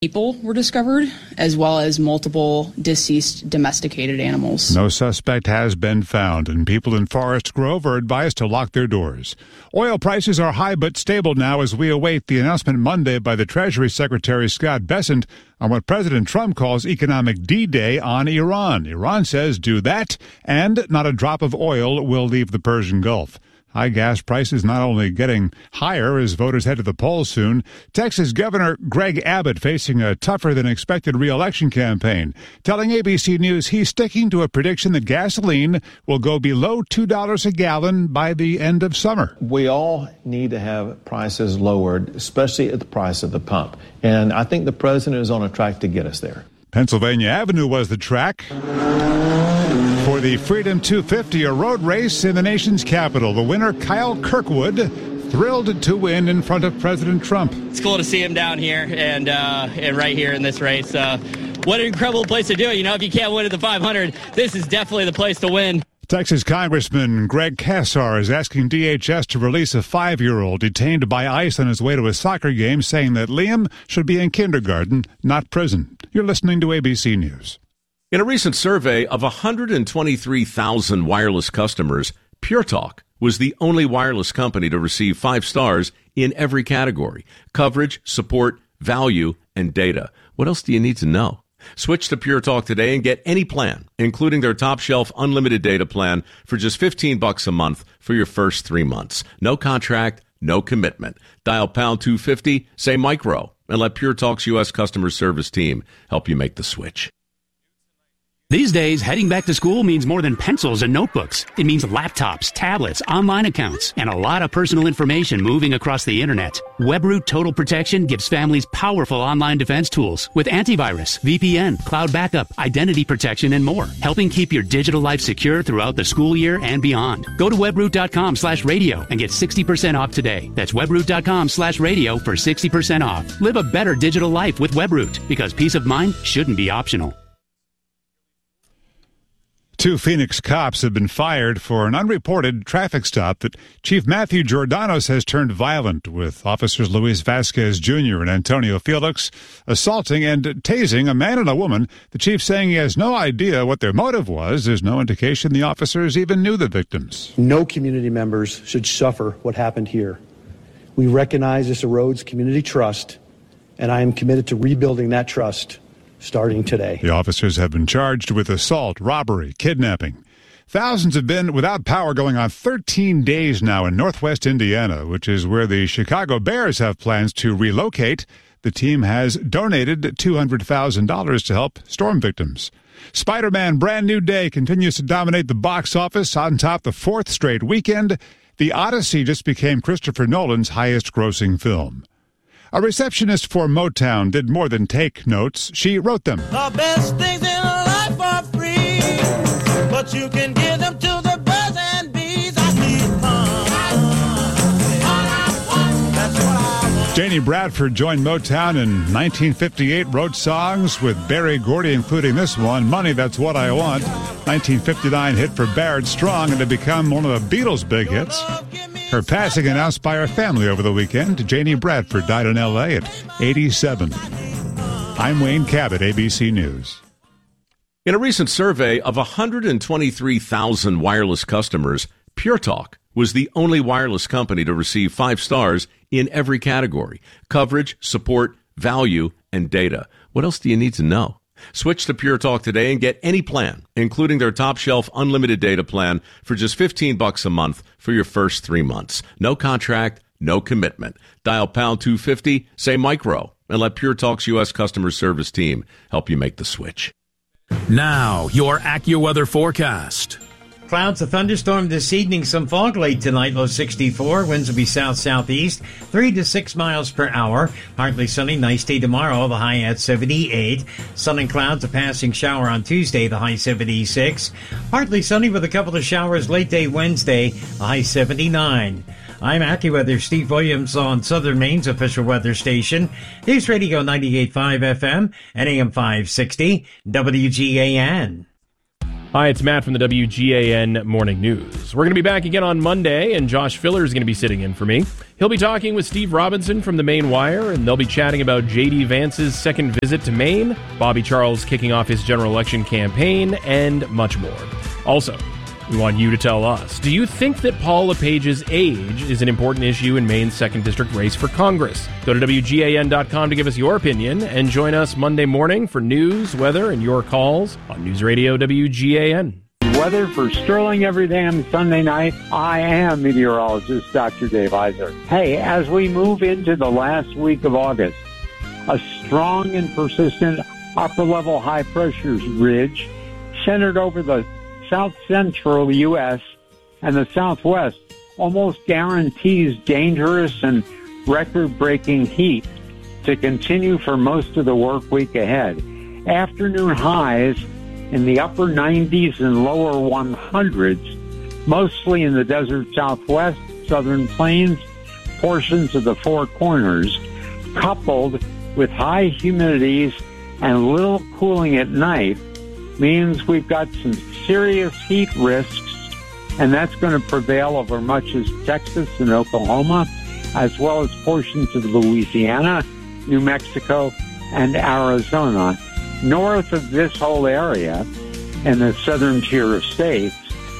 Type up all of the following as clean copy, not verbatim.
people were discovered, as well as multiple deceased domesticated animals. No suspect has been found, and people in Forest Grove are advised to lock their doors. Oil prices are high but stable now as we await the announcement Monday by the Treasury Secretary Scott Bessent on what President Trump calls economic D-Day on Iran. Iran says do that, and not a drop of oil will leave the Persian Gulf. High gas prices not only getting higher as voters head to the polls soon. Texas Governor Greg Abbott facing a tougher-than-expected re-election campaign, telling ABC News he's sticking to a prediction that gasoline will go below $2 a gallon by the end of summer. We all need to have prices lowered, especially at the price of the pump. And I think the president is on a track to get us there. Pennsylvania Avenue was the track for the Freedom 250, a road race in the nation's capital. The winner, Kyle Kirkwood, thrilled to win in front of President Trump. It's cool to see him down here and right here in this race. What an incredible place to do it. You know, if you can't win at the 500, this is definitely the place to win. Texas Congressman Greg Casar is asking DHS to release a 5-year-old detained by ICE on his way to a soccer game, saying that Liam should be in kindergarten, not prison. You're listening to ABC News. In a recent survey of 123,000 wireless customers, Pure Talk was the only wireless company to receive 5 stars in every category: coverage, support, value, and data. What else do you need to know? Switch to Pure Talk today and get any plan, including their top shelf unlimited data plan for just $15 a month for your first 3 months. No contract, no commitment. Dial pound 250, say micro, and let Pure Talk's U.S. customer service team help you make the switch. These days, heading back to school means more than pencils and notebooks. It means laptops, tablets, online accounts, and a lot of personal information moving across the internet. WebRoot Total Protection gives families powerful online defense tools with antivirus, VPN, cloud backup, identity protection, and more, helping keep your digital life secure throughout the school year and beyond. Go to webroot.com/radio and get 60% off today. That's webroot.com/radio for 60% off. Live a better digital life with WebRoot, because peace of mind shouldn't be optional. 2 Phoenix cops have been fired for an unreported traffic stop that Chief Matthew Giordano says turned violent, with officers Luis Vasquez Jr. and Antonio Felix assaulting and tasing a man and a woman. The chief saying he has no idea what their motive was. There's no indication the officers even knew the victims. No community members should suffer what happened here. We recognize this erodes community trust, and I am committed to rebuilding that trust starting today. The officers have been charged with assault, robbery, kidnapping. Thousands have been without power going on 13 days now in northwest Indiana, which is where the Chicago Bears have plans to relocate. The team has donated $200,000 to help storm victims. Spider-Man Brand New Day continues to dominate the box office on top the 4th straight weekend. The Odyssey just became Christopher Nolan's highest-grossing film. A receptionist for Motown did more than take notes. She wrote them. The best things in life are free, but you can give them to the birds and bees. I need That's what I want. Janie Bradford joined Motown in 1958, wrote songs with Berry Gordy, including this one, Money, That's What I Want. 1959 hit for Barrett Strong and had become one of the Beatles' big hits. Her passing announced by her family over the weekend. Janie Bradford died in L.A. at 87. I'm Wayne Cabot, ABC News. In a recent survey of 123,000 wireless customers, Pure Talk was the only wireless company to receive 5 stars in every category: coverage, support, value, and data. What else do you need to know? Switch to Pure Talk today and get any plan, including their top shelf unlimited data plan for just $15 a month for your first 3 months. No contract, no commitment. Dial pound 250, say micro, and let Pure Talk's U.S. customer service team help you make the switch. Now, your AccuWeather forecast. Clouds, a thunderstorm this evening, some fog late tonight, low 64. Winds will be south-southeast, 3 to 6 miles per hour. Partly sunny, nice day tomorrow, the high at 78. Sun and clouds, a passing shower on Tuesday, the high 76. Partly sunny with a couple of showers late day Wednesday, the high 79. I'm AccuWeather Steve Williams on Southern Maine's official weather station, News Radio 98.5 FM and AM 560, WGAN. Hi, it's Matt from the WGAN Morning News. We're going to be back again on Monday, and Josh Filler is going to be sitting in for me. He'll be talking with Steve Robinson from the Maine Wire, and they'll be chatting about J.D. Vance's second visit to Maine, Bobby Charles kicking off his general election campaign, and much more. Also, we want you to tell us, do you think that Paul LePage's age is an important issue in Maine's 2nd District race for Congress? Go to WGAN.com to give us your opinion, and join us Monday morning for news, weather, and your calls on News Radio WGAN. Weather for Sterling every damn Sunday night. I am meteorologist Dr. Dave Iser. Hey, as we move into the last week of August, a strong and persistent upper-level high-pressure ridge centered over the south-central U.S. and the Southwest almost guarantees dangerous and record-breaking heat to continue for most of the work week ahead. Afternoon highs in the upper 90s and lower 100s, mostly in the desert Southwest, Southern Plains, portions of the Four Corners, coupled with high humidities and little cooling at night, means we've got some serious heat risks, and that's going to prevail over much of Texas and Oklahoma, as well as portions of Louisiana, New Mexico, and Arizona. North of this whole area, in the southern tier of states,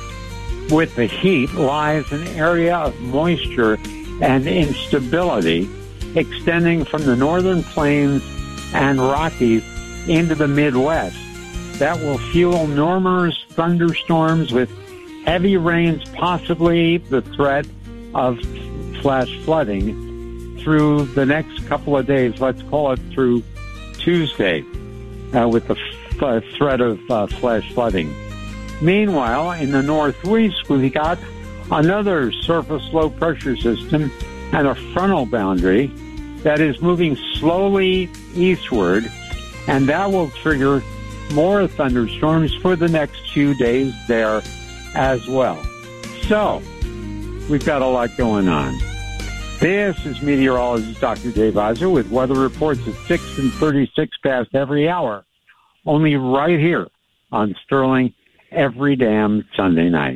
with the heat lies an area of moisture and instability extending from the northern plains and Rockies into the Midwest. That will fuel numerous thunderstorms with heavy rains, possibly the threat of flash flooding through the next couple of days. Let's call it through Tuesday, with the threat of flash flooding. Meanwhile, in the northwest, we've got another surface low-pressure system and a frontal boundary that is moving slowly eastward, and that will trigger more thunderstorms for the next few days there as well. So, we've got a lot going on. This is meteorologist Dr. Dave Iser with weather reports at 6 and 36 past every hour, only right here on Sterling every damn Sunday night.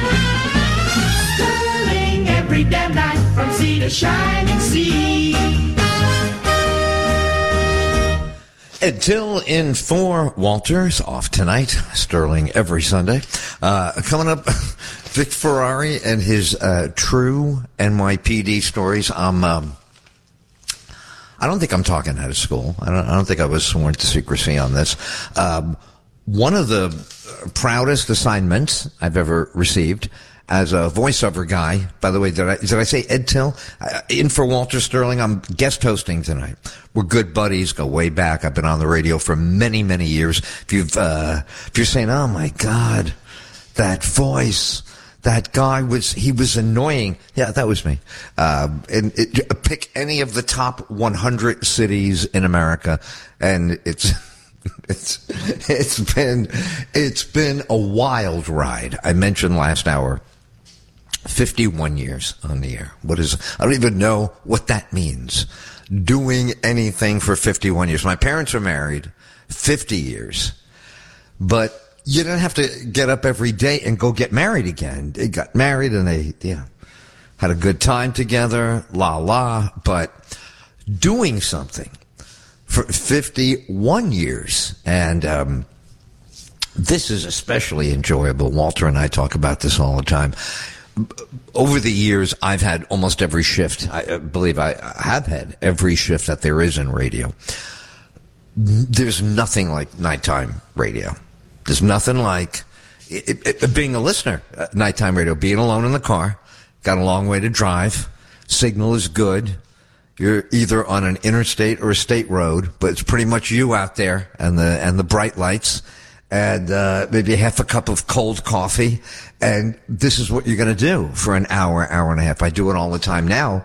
Sterling every damn night from sea to shining sea. Until in 4, Walters off tonight. Sterling every Sunday. Coming up, Vic Ferrari and his true NYPD stories. I don't think I'm talking out of school. I don't think I was sworn to secrecy on this. One of the proudest assignments I've ever received as a voiceover guy. By the way, did I say Ed Till? In for Walter Sterling. I'm guest hosting tonight. We're good buddies, go way back. I've been on the radio for many, many years. If you're saying, oh my God, that voice, that guy he was annoying. Yeah, that was me. Pick any of the top 100 cities in America, and it's been a wild ride. I mentioned last hour, 51 years on the air. I don't even know what that means. Doing anything for 51 years. My parents are married 50 years, but you don't have to get up every day and go get married again. They got married and they had a good time together, but doing something for 51 years. And this is especially enjoyable. Walter and I talk about this all the time. Over the years, I've had almost every shift. I believe I have had every shift that there is in radio. There's nothing like nighttime radio. There's nothing like being a listener. Nighttime radio, being alone in the car, got a long way to drive, signal is good. You're either on an interstate or a state road, but it's pretty much you out there and the bright lights and maybe half a cup of cold coffee. And this is what you're going to do for an hour and a half. I do it all the time now.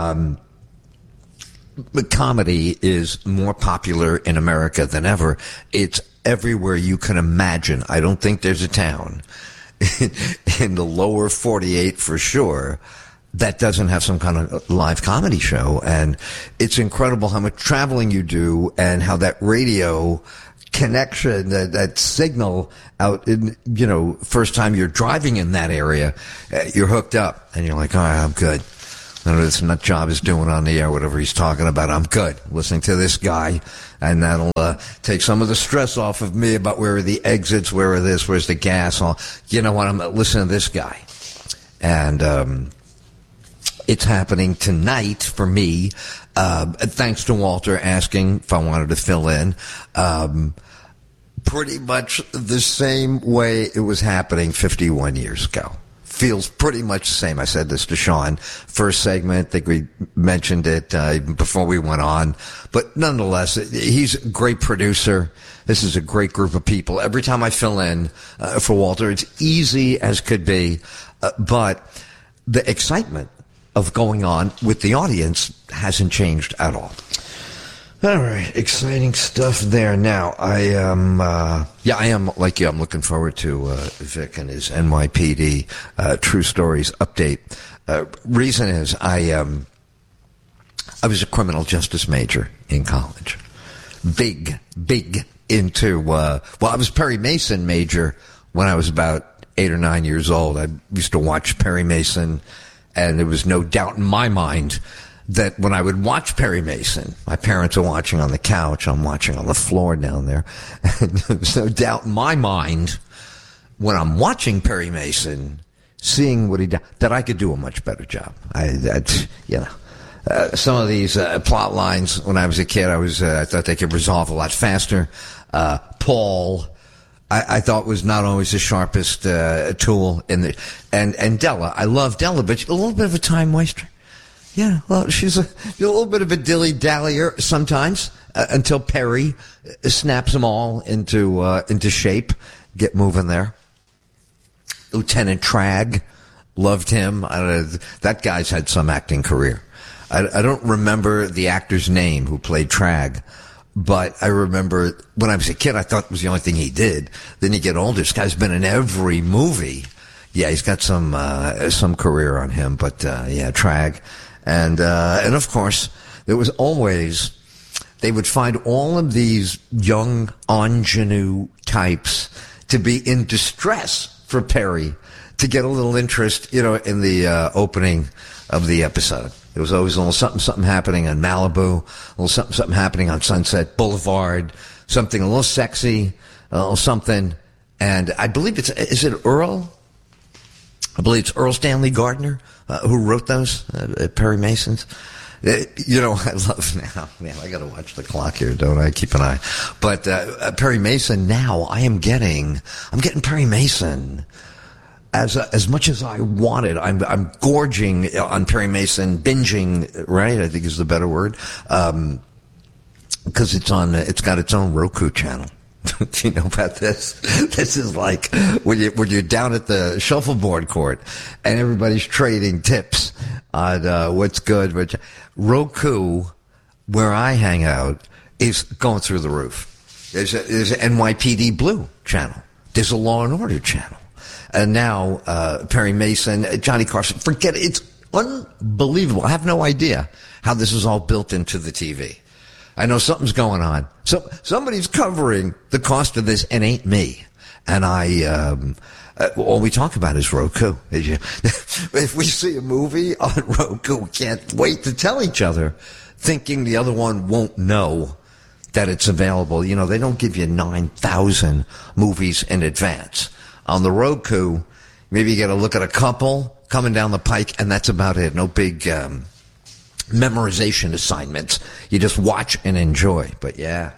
But comedy is more popular in America than ever. It's everywhere you can imagine. I don't think there's a town in the lower 48 for sure that doesn't have some kind of live comedy show. And it's incredible how much traveling you do and how that radio connection, that signal out in, you know, first time you're driving in that area, you're hooked up and you're like, all right, I'm good. I don't know what this nut job is doing on the air, whatever he's talking about. I'm good listening to this guy, and that'll take some of the stress off of me about where are the exits, where are this, where's the gas. You know what? I'm listening to this guy. And it's happening tonight for me, thanks to Walter asking if I wanted to fill in. Pretty much the same way it was happening 51 years ago. Feels pretty much the same. I said this to Sean. First segment, I think we mentioned it before we went on. But nonetheless, he's a great producer. This is a great group of people. Every time I fill in for Walter, it's easy as could be. But the excitement of going on with the audience hasn't changed at all. All right, exciting stuff there. Now, I am like you. I'm looking forward to Vic and his NYPD True Stories update. Reason is I was a criminal justice major in college. Big into I was Perry Mason major when I was about 8 or 9 years old. I used to watch Perry Mason, and there was no doubt in my mind that when I would watch Perry Mason, my parents are watching on the couch, I'm watching on the floor down there, and there's no doubt in my mind when I'm watching Perry Mason, seeing what he did, that I could do a much better job. Some of these plot lines when I was a kid, I thought they could resolve a lot faster. Paul, I thought was not always the sharpest tool in and Della. I love Della, but a little bit of a time waster. Yeah, well, she's a little bit of a dilly-dallyer sometimes until Perry snaps them all into shape. Get moving there. Lieutenant Tragg, loved him. I don't know, that guy's had some acting career. I don't remember the actor's name who played Tragg, but I remember when I was a kid, I thought it was the only thing he did. Then you get older, this guy's been in every movie. Yeah, he's got some career on him, but Tragg. And of course, there was always, they would find all of these young ingenue types to be in distress for Perry to get a little interest, in the opening of the episode. There was always a little something happening on Malibu, a little something happening on Sunset Boulevard, something a little sexy, a little something. And I believe is it Earl? I believe it's Earl Stanley Gardner who wrote those, Perry Mason's. I love now. Man, I got to watch the clock here, don't I? Keep an eye. But Perry Mason now, I'm getting Perry Mason as much as I wanted. I'm gorging on Perry Mason, binging, right? I think is the better word, because it's got its own Roku channel. Do you know about this? This is like when you're down at the shuffleboard court and everybody's trading tips on what's good. But Roku, where I hang out, is going through the roof. There's an NYPD Blue channel. There's a Law and Order channel. And now Perry Mason, Johnny Carson, forget it. It's unbelievable. I have no idea how this is all built into the TV. I know something's going on. So somebody's covering the cost of this, and ain't me. And all we talk about is Roku. If we see a movie on Roku, we can't wait to tell each other, thinking the other one won't know that it's available. They don't give you 9,000 movies in advance. On the Roku, maybe you get a look at a couple coming down the pike, and that's about it. No big memorization assignments. You just watch and enjoy. But yeah.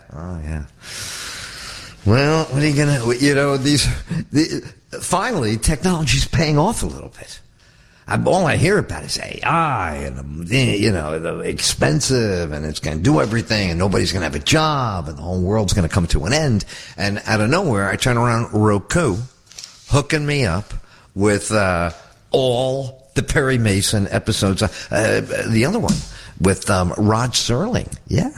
Well, what are you gonna? Finally, technology's paying off a little bit. All I hear about is AI, and expensive, and it's going to do everything, and nobody's going to have a job, and the whole world's going to come to an end. And out of nowhere, I turn around, Roku, hooking me up with all the Perry Mason episodes. The other one with Rod Serling.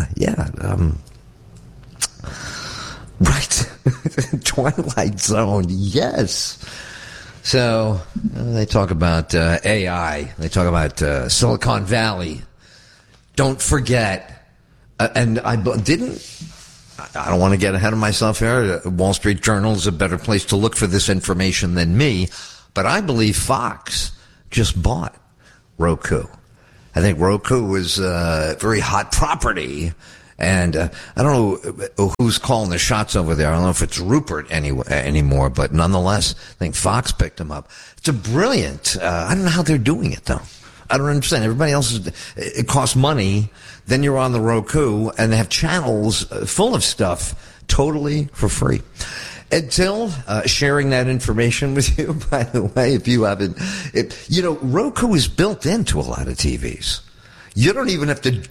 Right. Twilight Zone. Yes. So they talk about AI. They talk about Silicon Valley. Don't forget. And I didn't I don't want to get ahead of myself here. Wall Street Journal is a better place to look for this information than me. But I believe Fox just bought Roku. I think Roku is a very hot property. And I don't know who's calling the shots over there. I don't know if it's Rupert anymore, but nonetheless, I think Fox picked him up. It's a brilliant. I don't know how they're doing it, though. I don't understand. Everybody else, it costs money. Then you're on the Roku, and they have channels full of stuff totally for free. Ed Till, sharing that information with you, by the way, if you haven't. Roku is built into a lot of TVs. You don't even have to